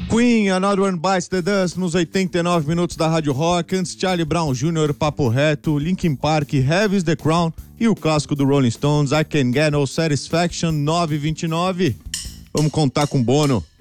Queen, Another One Bites the Dust, nos 89 minutos da Rádio Rock. Antes, Charlie Brown Jr., Papo Reto, Linkin Park, Heavy is the Crown e o clássico do Rolling Stones, I Can Get No Satisfaction, 9:29. Vamos contar com o Bono.